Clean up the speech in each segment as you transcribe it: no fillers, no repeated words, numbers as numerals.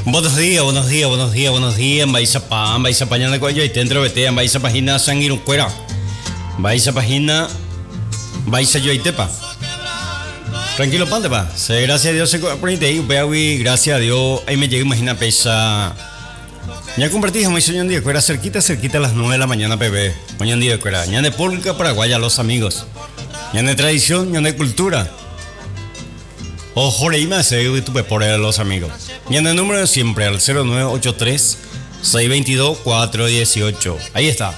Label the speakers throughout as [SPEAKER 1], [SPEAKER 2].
[SPEAKER 1] Buenos días, buenos días, buenos días, buenos días. Vais a pañar cuello y dentro vete, vais a página sanguino cuera. Vais a página, vais a yo y tepa. Tranquilo, pante pa. Gracias a Dios se comprende y veawi, gracias a Dios. Ahí me llega, imagina pesa. Ya compartí, me hizo un día cuera cerquita a las 9 de la mañana, bebé. Mañana día cuera. Ya de polka Paraguay a los amigos. Ya de tradición, ya de cultura. Ojo, y me hace YouTube por los amigos. Y en el número de siempre, al 0983-622-418. Ahí está.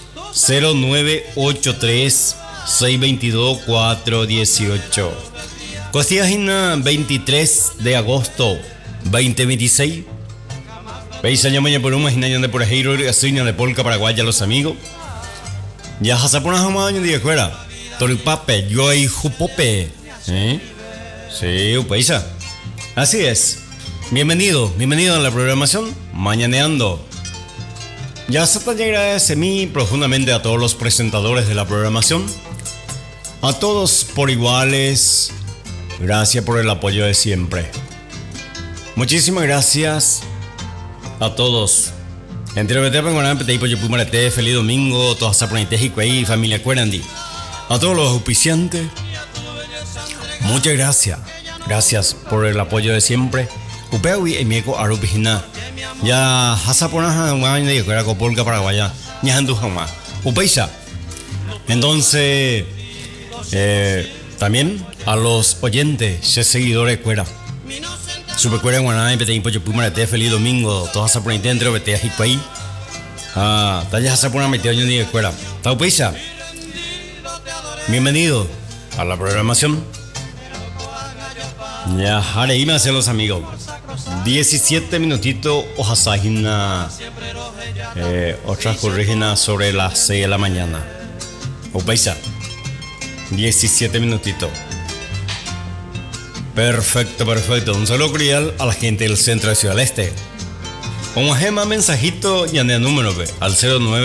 [SPEAKER 1] 0983-622-418. Costillas 23 de agosto 2026. Veis año mañana por un imaginación de por ejemplo y así de polka Paraguay a los amigos. Ya jasapona jamás año de fuera. Toripape, yo y jupope. Sí, paisa. Así es. Bienvenido a la programación Mañaneando. Ya se te agradece mí profundamente a todos los presentadores de la programación. A todos por iguales. Gracias por el apoyo de siempre. Muchísimas gracias a todos. Entre feliz domingo, todas y familia Cuerandi. A todos los auspiciantes. Muchas gracias. Gracias por el apoyo de siempre. Upewi emieko arupijina. Ya hasapona un de fuera copolca paraguaya. Ya andu jamás. Upeisa. Entonces, también a los oyentes, seguidores cuera. Super cuera guaná y petein pocho pumarete feliz domingo. Todas hasapona dentro vete a hicuay. Talla hasapona meteo año de fuera. Ta upeisa. Bienvenido a la programación. Ya, ahora iba a ser los amigos. 17 minutitos, ojasajina. Otras corriginas sobre las 6 de la mañana. Opaisa. 17 minutitos. Perfecto. Un saludo cordial a la gente del centro de Ciudad del Este. Como gema mensajito y ande número al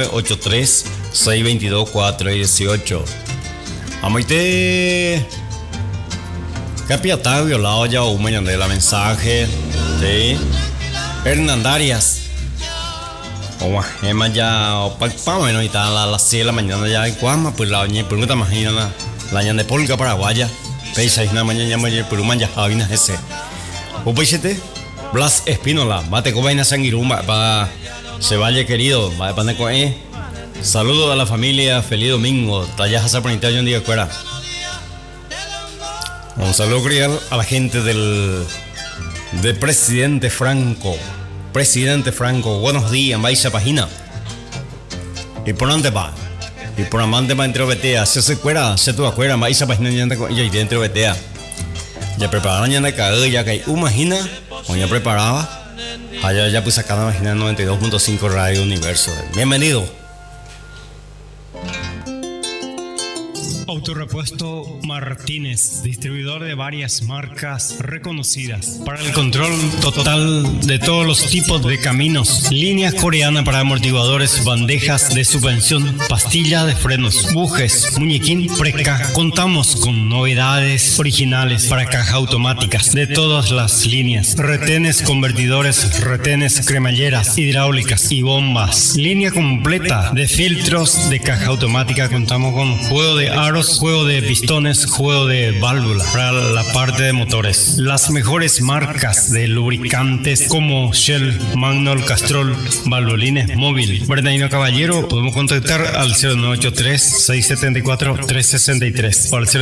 [SPEAKER 1] 0983-622-418. Amoite. Capiatá violado ya un mañana de la mensaje. Sí. Hernandarias. O Emma ya pagamos y está a las 6 de la mañana ya en Cuama, pues la oñe pregunta más la ñana de polka paraguaya. Peisa y una mañana ya por un man ya javina ese. O peixete Blas Espínola, bate con vaina sanguirumba para se vaya querido, va a poner con saludos a la familia, feliz domingo. Tallas a hacer por un día fuera. Un saludo cordial a la gente de Presidente Franco. Presidente Franco, buenos días, vais a página. Y por dónde va. Y por amante va dentro betea. Se cuera, se tu acuera, vais a página y dentro betea. Ya prepararon ya de caer, ya que imagina, o ya preparaba. Allá ya pues acá la página 92.5 Radio Universo. Bienvenido.
[SPEAKER 2] Autorepuesto Martínez, distribuidor de varias marcas reconocidas para el control total de todos los tipos de caminos, líneas coreanas para amortiguadores, bandejas de suspensión, pastillas de frenos, bujes, muñequín, preca. Contamos con novedades originales para caja automáticas de todas las líneas, retenes, convertidores, retenes, cremalleras, hidráulicas y bombas. Línea completa de filtros de caja automática. Contamos con juego de aros, juego de pistones, juego de válvula para la parte de motores. Las mejores marcas de lubricantes como Shell, Magnol, Castrol, Valvolines, Móvil. Bernardino Caballero, podemos contactar al 0983-674-363 o al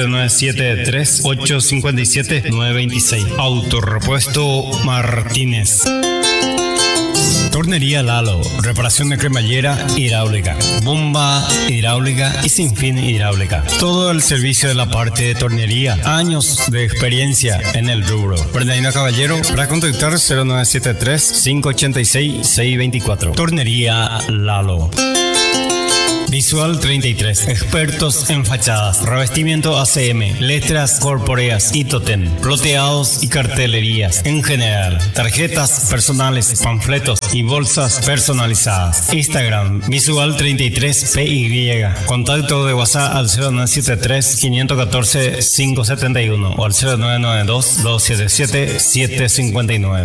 [SPEAKER 2] 0973-857-926. Autorepuesto Martínez. Tornería Lalo, reparación de cremallera hidráulica, bomba hidráulica y sin fin hidráulica. Todo el servicio de la parte de tornería. Años de experiencia en el rubro. Bernardino Caballero, para contactar 0973-586-624. Tornería Lalo. Visual 33, expertos en fachadas, revestimiento ACM, letras corpóreas y totem, ploteados y cartelerías en general, tarjetas personales, panfletos y bolsas personalizadas. Instagram, Visual 33 PY. Contacto de WhatsApp al 0973-514-571 o al 0992-277-759.